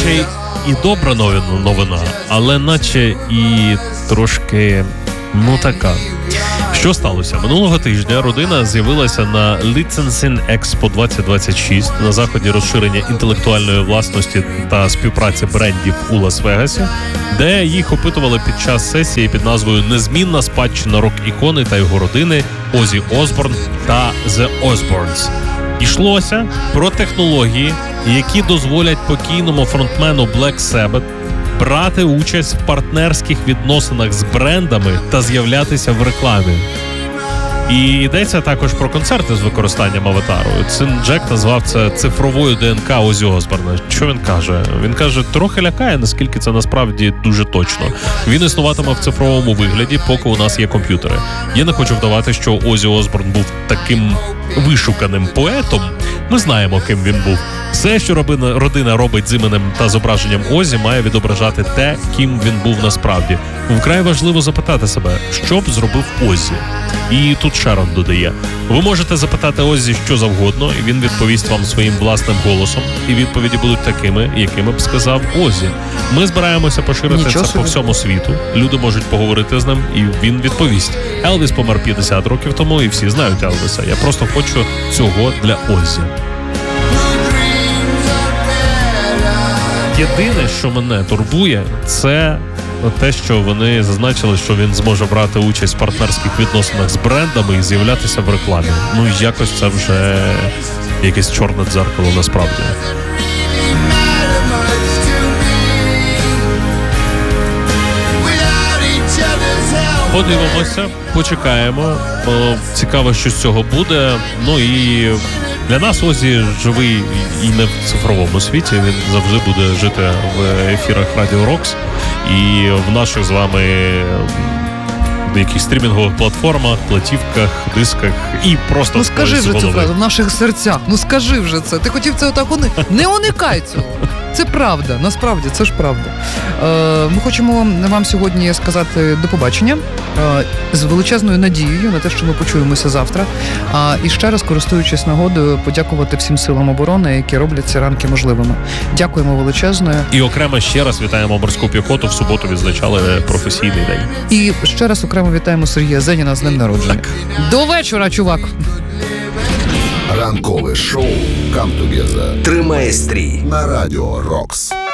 наче і добра новина, але наче і трошки, така. Що сталося? Минулого тижня родина з'явилася на Licensing Expo 2026 на заході розширення інтелектуальної власності та співпраці брендів у Лас-Вегасі, де їх опитували під час сесії під назвою «Незмінна спадщина рок-ікони та його родини Озі Осборн та The Osbournes». Йшлося про технології, які дозволять покійному фронтмену Black Sabbath брати участь в партнерських відносинах з брендами та з'являтися в рекламі. І йдеться також про концерти з використанням аватару. Джек назвав це цифровою ДНК Озі Осборна. Що він каже? Він каже, трохи лякає, наскільки це насправді дуже точно. Він існуватиме в цифровому вигляді, поки у нас є комп'ютери. Я не хочу вдавати, що Озі Осборн був таким вишуканим поетом. Ми знаємо, ким він був. Все, що родина робить з іменем та зображенням Озі, має відображати те, ким він був насправді. Вкрай важливо запитати себе, що б зробив Озі. І тут Шерон додає, ви можете запитати Озі що завгодно, і він відповість вам своїм власним голосом, і відповіді будуть такими, якими б сказав Озі. Ми збираємося поширити це по всьому світу. Люди можуть поговорити з ним, і він відповість. Елвіс помер 50 років тому, і всі знають Елвіса. Я просто хочу цього для Озі. Єдине, що мене турбує, це те, що вони зазначили, що він зможе брати участь в партнерських відносинах з брендами і з'являтися в рекламі. Якось це вже якесь чорне дзеркало насправді. Подивимося, почекаємо. Цікаво, що з цього буде. І для нас Озі живий і не в цифровому світі. Він завжди буде жити в ефірах Radio Rocks і в наших з вами якихось стрімінгових платформах, платівках, дисках і просто скажи вже цю фразу, в наших серцях. Скажи вже це. Ти хотів це отак не уникай цього. Це правда, насправді, це ж правда. Ми хочемо вам сьогодні сказати до побачення з величезною надією на те, що ми почуємося завтра. І ще раз, користуючись нагодою, подякувати всім силам оборони, які роблять ці ранки можливими. Дякуємо величезно. І окремо ще раз вітаємо морську піхоту. В суботу відзначали професійний день. І ще раз окремо вітаємо Сергія Зеніна з днем народження. Так. До вечора, чувак! Ранкове шоу «Come Together» «Тримає стрій» на Radio Rocks.